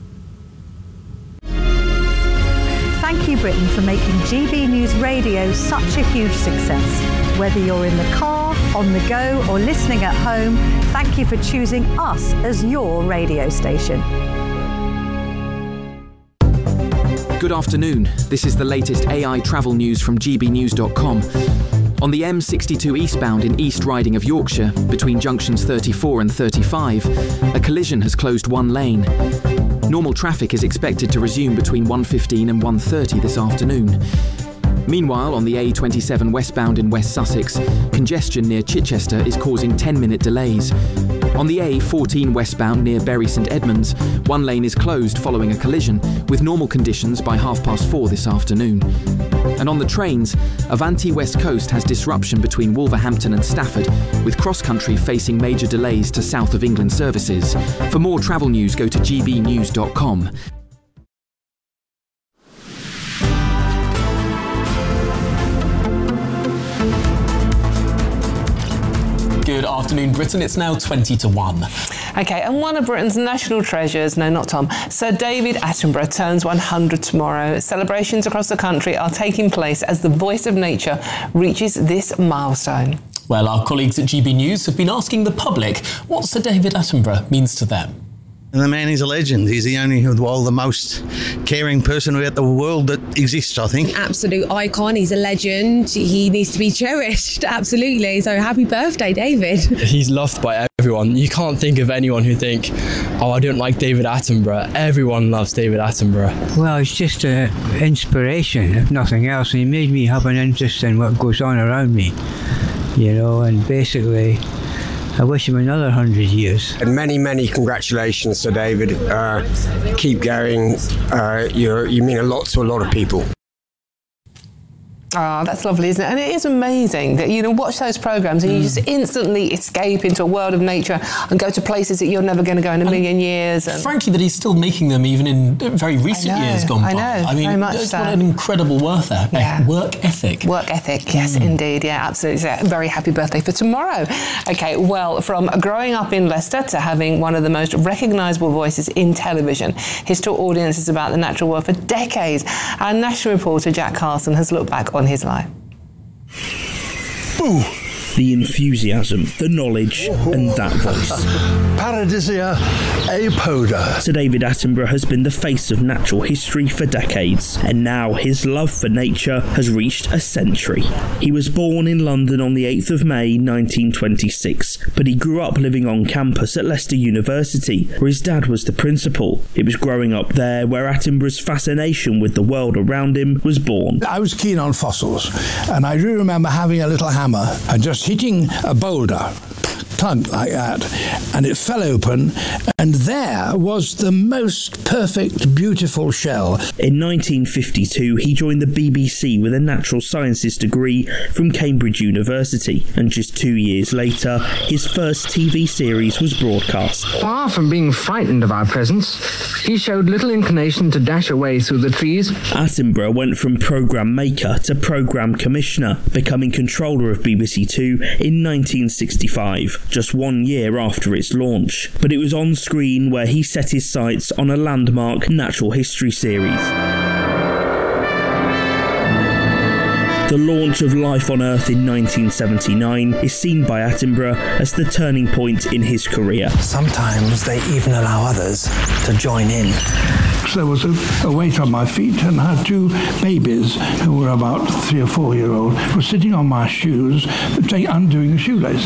Thank you, Britain, for making G B News Radio such a huge success. Whether you're in the car, on the go, or listening at home, thank you for choosing us as your radio station. Good afternoon. This is the latest A I travel news from G B news dot com. On the M sixty-two eastbound in East Riding of Yorkshire, between junctions thirty-four and thirty-five, a collision has closed one lane. Normal traffic is expected to resume between one fifteen and one thirty this afternoon. Meanwhile, on the A twenty-seven westbound in West Sussex, congestion near Chichester is causing ten-minute delays. On the A fourteen westbound near Bury St Edmunds, one lane is closed following a collision, with normal conditions by half past four this afternoon. And on the trains, Avanti West Coast has disruption between Wolverhampton and Stafford, with cross-country facing major delays to South of England services. For more travel news, go to G B news dot com. Good afternoon, Britain. It's now twenty to one. Okay, and one of Britain's national treasures, no, not Tom, Sir David Attenborough turns one hundred tomorrow. Celebrations across the country are taking place as the voice of nature reaches this milestone. Well, our colleagues at G B News have been asking the public what Sir David Attenborough means to them. And the man is a legend. He's the only, well, the most caring person about the world that exists, I think. Absolute icon. He's a legend. He needs to be cherished. Absolutely. So happy birthday, David. He's loved by everyone. You can't think of anyone who think, oh, I don't like David Attenborough. Everyone loves David Attenborough. Well, it's just an inspiration, if nothing else. He made me have an interest in what goes on around me, you know, and basically I wish him another hundred years. And many, many congratulations to David. Uh, keep going. Uh, you're, you mean a lot to a lot of people. Ah, oh, that's lovely, isn't it? And it is amazing that, you know, watch those programmes and mm. you just instantly escape into a world of nature and go to places that you're never going to go in a million years. And frankly, that he's still making them even in very recent know, years gone by. I know, I mean, very much it's so. What an incredible work, there. Yeah. work ethic. Work ethic, yes, mm. indeed. Yeah, absolutely. So, very happy birthday for tomorrow. Okay, well, from growing up in Leicester to having one of the most recognisable voices in television, he's taught audiences about the natural world for decades. Our national reporter, Jack Carson, has looked back on his life. Boo! The enthusiasm, the knowledge, and that voice. Paradisia apoda. Sir David Attenborough has been the face of natural history for decades, and now his love for nature has reached a century. He was born in London on the eighth of May nineteen twenty-six, but he grew up living on campus at Leicester University, where his dad was the principal. It was growing up there where Attenborough's fascination with the world around him was born. I was keen on fossils, and I do remember having a little hammer and just hitting a boulder, tug like that, and it fell open, and there was the most perfect, beautiful shell. In nineteen fifty-two, he joined the B B C with a natural sciences degree from Cambridge University, and just two years later, his first T V series was broadcast. Far from being frightened of our presence, he showed little inclination to dash away through the trees. Attenborough went from programme maker to programme commissioner, becoming controller of B B C Two in nineteen sixty-five, just one year after its launch. But it was on screen where he set his sights on a landmark natural history series. The launch of Life on Earth in nineteen seventy-nine is seen by Attenborough as the turning point in his career. Sometimes they even allow others to join in. There was a, a weight on my feet, and I had two babies who were about three or four year old were sitting on my shoes, undoing the shoelaces.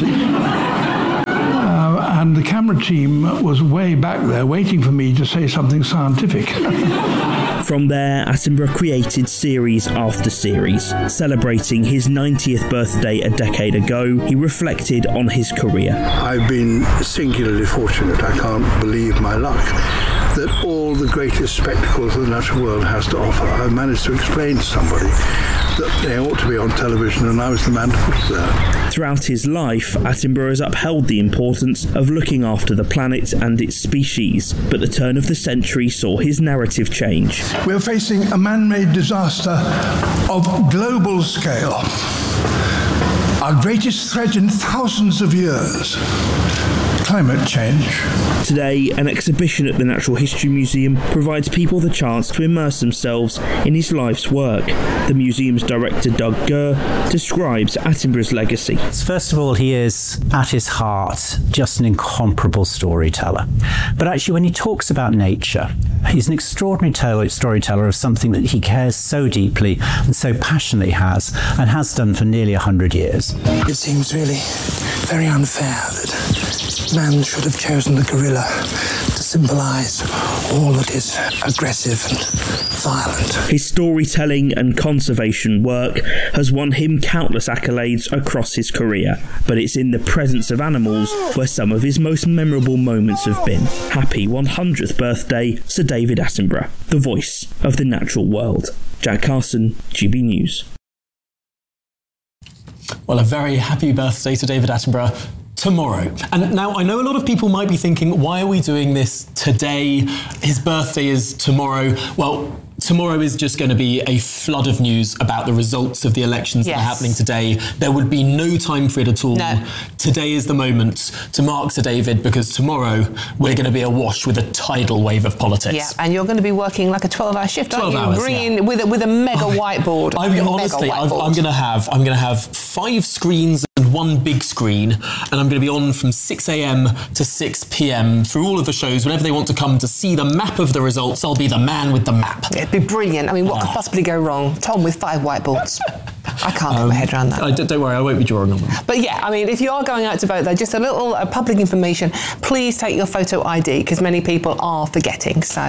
Uh, and the camera team was way back there waiting for me to say something scientific. From there, Attenborough created series after series. Celebrating his ninetieth birthday a decade ago, he reflected on his career. I've been singularly fortunate. I can't believe my luck that all the greatest spectacles the natural world has to offer, I've managed to explain to somebody that they ought to be on television, and I was the man to put it there. Throughout his life, Attenborough has upheld the importance of looking after the planet and its species, but the turn of the century saw his narrative change. We're facing a man-made disaster of global scale. Our greatest threat in thousands of years. Climate change. Today, an exhibition at the Natural History Museum provides people the chance to immerse themselves in his life's work. The museum's director, Doug Gurr, describes Attenborough's legacy. First of all, he is, at his heart, just an incomparable storyteller. But actually, when he talks about nature, he's an extraordinary tell- storyteller of something that he cares so deeply and so passionately has, and has done for nearly a hundred years. It seems really very unfair that man should have chosen the gorilla to symbolise all that is aggressive and violent. His storytelling and conservation work has won him countless accolades across his career, but it's in the presence of animals where some of his most memorable moments have been. Happy one hundredth birthday, Sir David Attenborough, the voice of the natural world. Jack Carson, G B News. Well, a very happy birthday to David Attenborough tomorrow. And now I know a lot of people might be thinking, why are we doing this today? His birthday is tomorrow. Well, tomorrow is just going to be a flood of news about the results of the elections yes. that are happening today. There would be no time for it at all. No. Today is the moment to mark Sir David, because tomorrow we're going to be awash with a tidal wave of politics. Yeah, and you're going to be working like a twelve-hour shift, aren't you? Hours, Bringing yeah. with a, with a mega whiteboard. I mean, honestly, I've, I'm going to have I'm going to have five screens and one big screen, and I'm going to be on from six a.m. to six p.m. through all of the shows. Whenever they want to come to see the map of the results, I'll be the man with the map. It'd be brilliant. I mean, what could possibly go wrong? Tom with five whiteboards. I can't um, get my head around that. I, don't worry, I won't be drawing on them. But yeah, I mean, if you are going out to vote, though, just a little uh, public information, please take your photo I D, because many people are forgetting, so...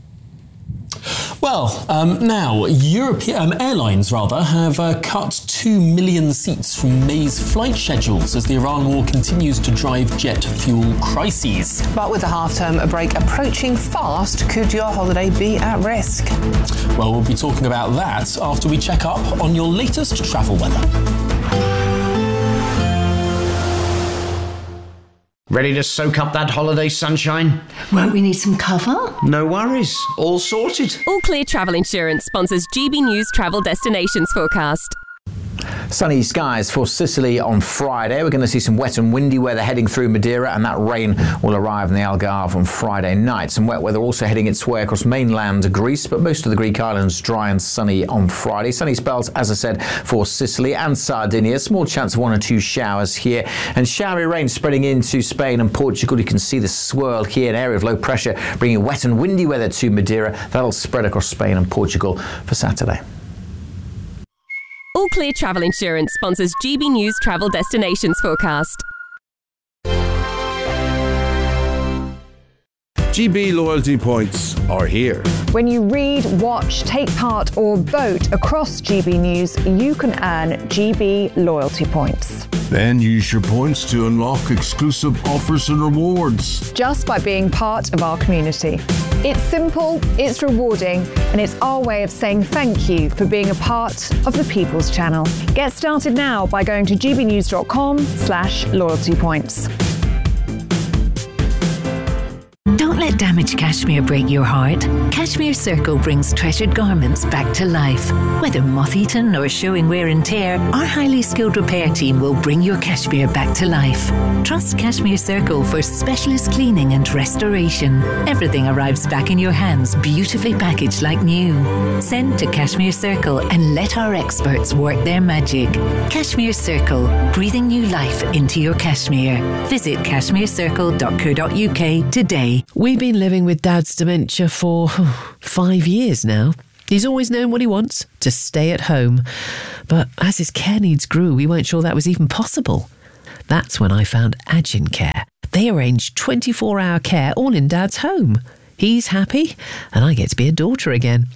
Well, um, now, European um, airlines, rather, have uh, cut two million seats from May's flight schedules as the Iran war continues to drive jet fuel crises. But with the half-term break approaching fast, could your holiday be at risk? Well, we'll be talking about that after we check up on your latest travel weather. Ready to soak up that holiday sunshine? Won't we need some cover? No worries. All sorted. All Clear Travel Insurance sponsors G B News Travel Destinations Forecast. Sunny skies for Sicily on Friday. We're going to see some wet and windy weather heading through Madeira, and that rain will arrive in the Algarve on Friday night. Some wet weather also heading its way across mainland Greece, but most of the Greek islands dry and sunny on Friday. Sunny spells, as I said, for Sicily and Sardinia. Small chance of one or two showers here, and showery rain spreading into Spain and Portugal. You can see the swirl here, an area of low pressure bringing wet and windy weather to Madeira. That'll spread across Spain and Portugal for Saturday. All Clear Travel Insurance sponsors G B News Travel Destinations Forecast. G B loyalty points are here. When you read, watch, take part or vote across G B News, you can earn G B loyalty points. Then use your points to unlock exclusive offers and rewards. Just by being part of our community. It's simple, it's rewarding, and it's our way of saying thank you for being a part of the People's Channel. Get started now by going to gbnews.com slash loyalty points. Don't let damaged cashmere break your heart. Cashmere Circle brings treasured garments back to life. Whether moth-eaten or showing wear and tear, our highly skilled repair team will bring your cashmere back to life. Trust Cashmere Circle for specialist cleaning and restoration. Everything arrives back in your hands, beautifully packaged like new. Send to Cashmere Circle and let our experts work their magic. Cashmere Circle, breathing new life into your cashmere. Visit cashmere circle dot co dot uk today. We've been living with Dad's dementia for oh, five years now. He's always known what he wants, to stay at home. But as his care needs grew, we weren't sure that was even possible. That's when I found Agin Care. They arrange twenty-four hour care all in Dad's home. He's happy, and I get to be a daughter again.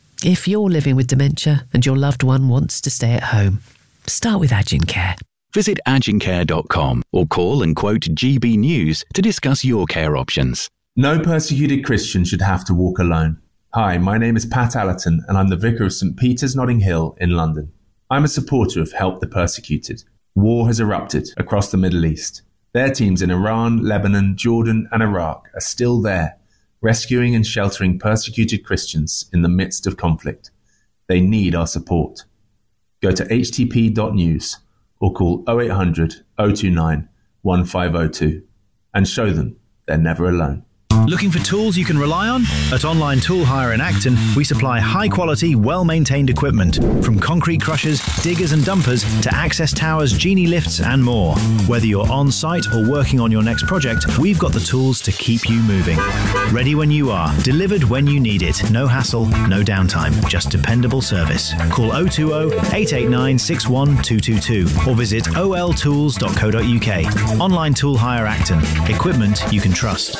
If you're living with dementia and your loved one wants to stay at home, start with Agin Care. Visit agin care dot com or call and quote G B News to discuss your care options. No persecuted Christian should have to walk alone. Hi, my name is Pat Allerton and I'm the Vicar of St Peter's Notting Hill in London. I'm a supporter of Help the Persecuted. War has erupted across the Middle East. Their teams in Iran, Lebanon, Jordan and Iraq are still there, rescuing and sheltering persecuted Christians in the midst of conflict. They need our support. Go to h t p dot news or call oh eight hundred, oh two nine, one five oh two and show them they're never alone. Looking for tools you can rely on? At Online Tool Hire in Acton, we supply high-quality, well-maintained equipment, from concrete crushers, diggers and dumpers to access towers, genie lifts and more. Whether you're on-site or working on your next project, we've got the tools to keep you moving. Ready when you are, delivered when you need it. No hassle, no downtime, just dependable service. Call oh two oh, eight eight nine, six one two two two or visit o l tools dot co dot u k. Online Tool Hire Acton. Equipment you can trust.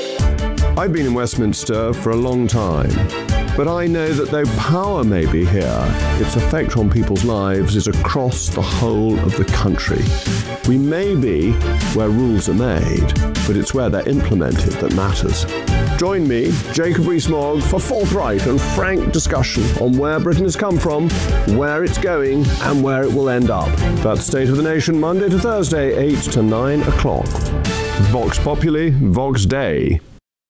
I've been in Westminster for a long time, but I know that though power may be here, its effect on people's lives is across the whole of the country. We may be where rules are made, but it's where they're implemented that matters. Join me, Jacob Rees-Mogg, for forthright and frank discussion on where Britain has come from, where it's going, and where it will end up. That's State of the Nation, Monday to Thursday, eight to nine o'clock. Vox Populi, Vox Dei.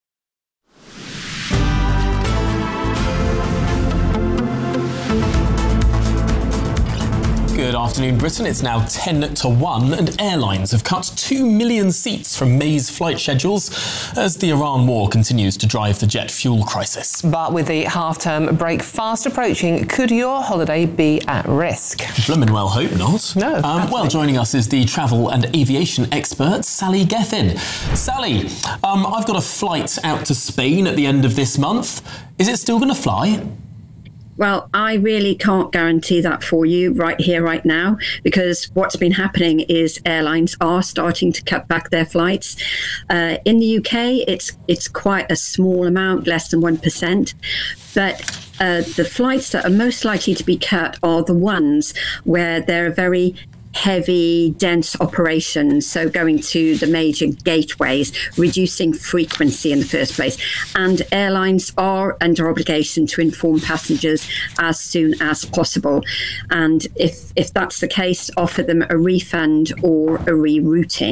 Good afternoon, Britain. It's now ten to one, and airlines have cut two million seats from May's flight schedules as the Iran war continues to drive the jet fuel crisis. But with the half-term break fast approaching, could your holiday be at risk? Bloomin' well hope not. No. Um, well, joining us is the travel and aviation expert, Sally Gethin. Sally, um, I've got a flight out to Spain at the end of this month. Is it still going to fly? Well, I really can't guarantee that for you right here, right now, because what's been happening is airlines are starting to cut back their flights. Uh, in the U K, it's it's quite a small amount, less than one percent. But uh, the flights that are most likely to be cut are the ones where there are very heavy, dense operations, so going to the major gateways, reducing frequency in the first place. And airlines are under obligation to inform passengers as soon as possible. And if, if that's the case, offer them a refund or a rerouting.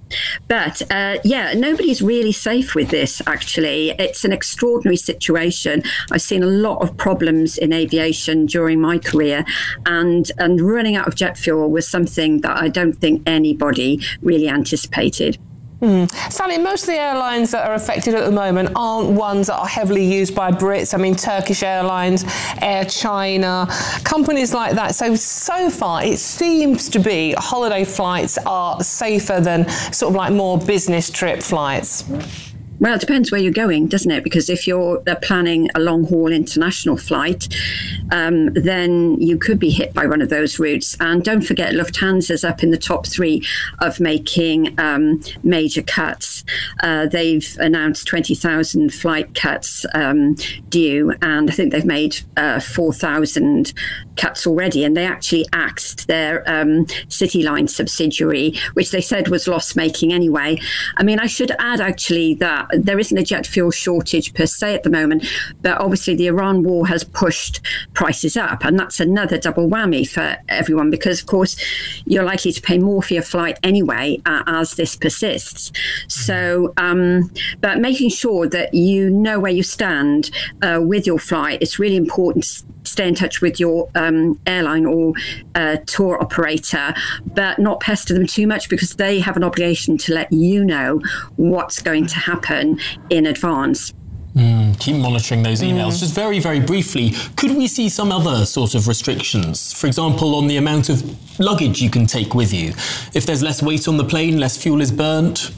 But uh, yeah, nobody's really safe with this, actually. It's an extraordinary situation. I've seen a lot of problems in aviation during my career, and, and running out of jet fuel was something that I don't think anybody really anticipated. Mm. Sally, most of the airlines that are affected at the moment aren't ones that are heavily used by Brits. I mean, Turkish Airlines, Air China, companies like that. So, so far, it seems to be holiday flights are safer than sort of like more business trip flights. Well, it depends where you're going, doesn't it? Because if you're uh, planning a long-haul international flight, um, then you could be hit by one of those routes. And don't forget, Lufthansa's up in the top three of making um, major cuts. Uh, they've announced twenty thousand flight cuts um, due, and I think they've made uh, four thousand cuts already. And they actually axed their um, CityLine subsidiary, which they said was loss-making anyway. I mean, I should add, actually, that there isn't a jet fuel shortage per se at the moment, but obviously the Iran war has pushed prices up, and that's another double whammy for everyone, because of course you're likely to pay more for your flight anyway uh, as this persists. So um, but making sure that you know where you stand uh, with your flight, it's really important to stay in touch with your um, airline or uh, tour operator, but not pester them too much, because they have an obligation to let you know what's going to happen in advance. Mm, keep monitoring those emails. Mm. Just very, very briefly, could we see some other sort of restrictions? For example, on the amount of luggage you can take with you. If there's less weight on the plane, less fuel is burnt?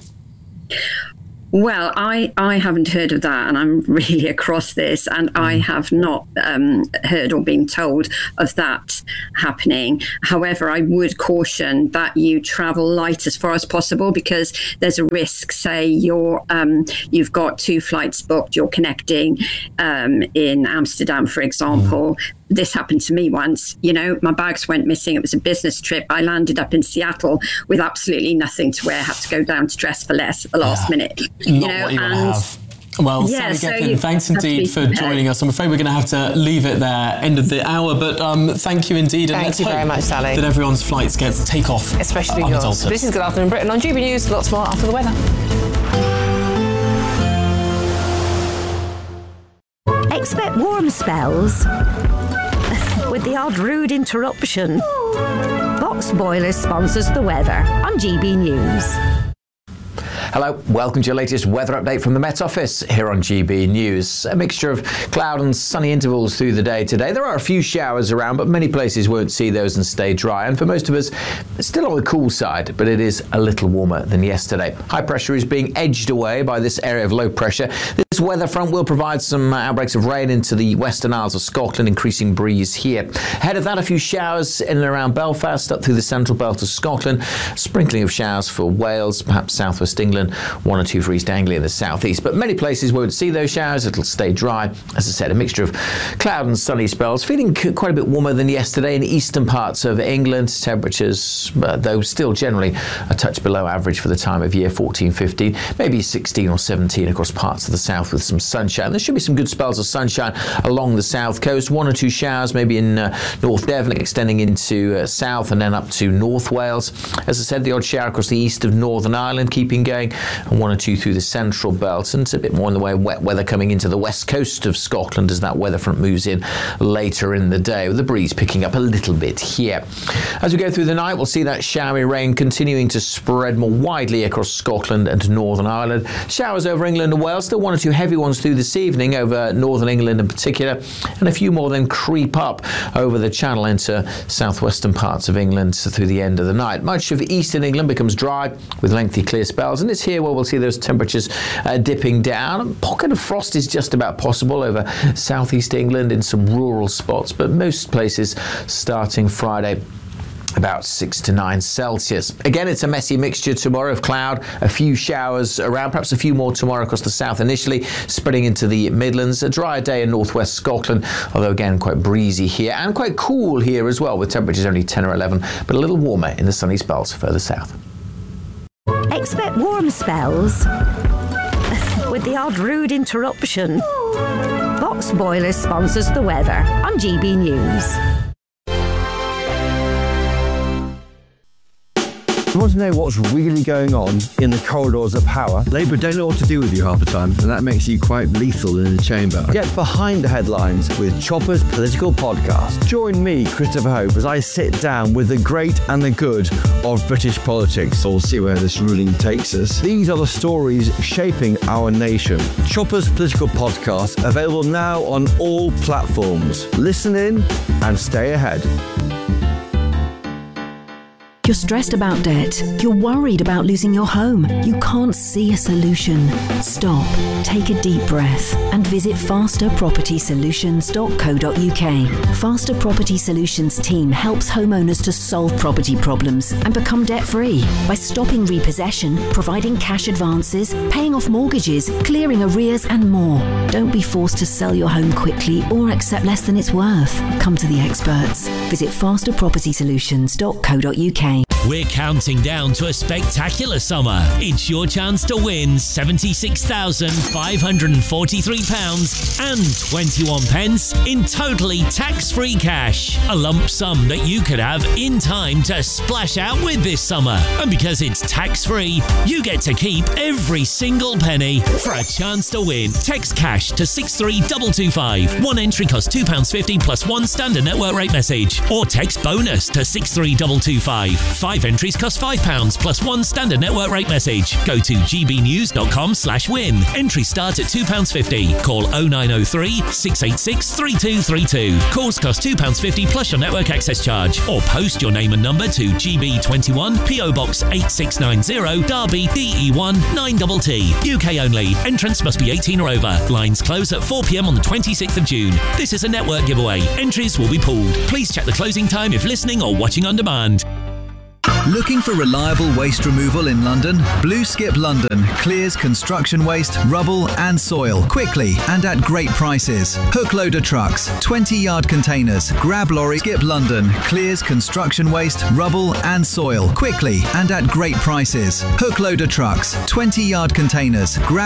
Well, I, I haven't heard of that, and I'm really across this, and I have not um, heard or been told of that happening. However, I would caution that you travel light as far as possible, because there's a risk, say you're, um, you've got two flights booked, you're connecting um, in Amsterdam, for example. Mm. This happened to me once. You know, my bags went missing. It was a business trip. I landed up in Seattle with absolutely nothing to wear. I had to go down to Dress for Less at the last yeah. minute. Not you know, what you and want to have. Well, yeah, Sally so Gethin, thanks indeed for prepared. joining us. I'm afraid we're going to have to leave it there, end of the hour, but um, thank you indeed. And Thank let's you hope very much, Sally. that everyone's flights get take off, especially yours. unadulterated. This is Good Afternoon Britain on G B News. Lots more after the weather. Expect warm spells with the odd rude interruption. Box Boilers sponsors the weather on G B News. Hello, welcome to your latest weather update from the Met Office here on G B News. A mixture of cloud and sunny intervals through the day today. There are a few showers around, but many places won't see those and stay dry. And for most of us, it's still on the cool side, but it is a little warmer than yesterday. High pressure is being edged away by this area of low pressure. This weather front will provide some outbreaks of rain into the Western Isles of Scotland, increasing breeze here. Ahead of that, a few showers in and around Belfast, up through the central belt of Scotland. Sprinkling of showers for Wales, perhaps southwest England. One or two for East Anglia in the southeast, but many places won't see those showers. It'll stay dry. As I said, a mixture of cloud and sunny spells. Feeling quite a bit warmer than yesterday in eastern parts of England. Temperatures, uh, though, still generally a touch below average for the time of year, fourteen, fifteen, maybe sixteen or seventeen across parts of the south with some sunshine. There should be some good spells of sunshine along the south coast. One or two showers, maybe in uh, North Devon, extending into uh, south and then up to North Wales. As I said, the odd shower across the east of Northern Ireland, keeping going, and one or two through the central belt, and a bit more in the way of wet weather coming into the west coast of Scotland as that weather front moves in later in the day, with the breeze picking up a little bit here. As we go through the night, we'll see that showery rain continuing to spread more widely across Scotland and Northern Ireland. Showers over England and Wales, still one or two heavy ones through this evening over Northern England in particular, and a few more then creep up over the Channel into southwestern parts of England through the end of the night. Much of eastern England becomes dry with lengthy clear spells, and it's here where we'll see those temperatures uh, dipping down. A pocket of frost is just about possible over southeast England in some rural spots, but most places starting Friday about six to nine Celsius. Again, it's a messy mixture tomorrow of cloud, a few showers around, perhaps a few more tomorrow across the south initially, spreading into the Midlands. A drier day in northwest Scotland, although again quite breezy here and quite cool here as well, with temperatures only ten or eleven, but a little warmer in the sunny spells further south. Expect warm spells with the odd rude interruption. Box Boilers sponsors the weather on G B News. You want to know what's really going on in the corridors of power? Labour don't know what to do with you half the time, and that makes you quite lethal in the chamber. Get behind the headlines with Chopper's Political Podcast. Join me, Christopher Hope, as I sit down with the great and the good of British politics. We'll see where this ruling takes us. These are the stories shaping our nation. Chopper's Political Podcast, available now on all platforms. Listen in and stay ahead. You're stressed about debt. You're worried about losing your home. You can't see a solution. Stop, take a deep breath, and visit faster property solutions dot co dot uk. Faster Property Solutions team helps homeowners to solve property problems and become debt-free by stopping repossession, providing cash advances, paying off mortgages, clearing arrears, and more. Don't be forced to sell your home quickly or accept less than it's worth. Come to the experts. Visit faster property solutions dot co dot uk. We're counting down to a spectacular summer. It's your chance to win seventy-six thousand five hundred forty-three pounds and twenty-one pence in totally tax-free cash. A lump sum that you could have in time to splash out with this summer. And because it's tax-free, you get to keep every single penny. For a chance to win, text cash to six three two two five. One entry costs two pounds fifty plus one standard network rate message. Or text bonus to six three two two five. Five entries cost five pounds plus one standard network rate message. Go to g b news dot com slash win. Entry starts at two pounds fifty. Call oh nine oh three, six eight six, three two three two. Calls cost two pounds fifty plus your network access charge. Or post your name and number to G B twenty-one, P O Box eight six nine zero, Derby, D E one nine T T. U K only. Entrance must be eighteen or over. Lines close at four p m on the twenty-sixth of June. This is a network giveaway. Entries will be pooled. Please check the closing time if listening or watching on demand. Looking for reliable waste removal in London? Blue Skip London clears construction waste, rubble and soil quickly and at great prices. Hook loader trucks, twenty yard containers, grab lorry. Skip London clears construction waste, rubble and soil quickly and at great prices. Hook loader trucks, twenty yard containers, grab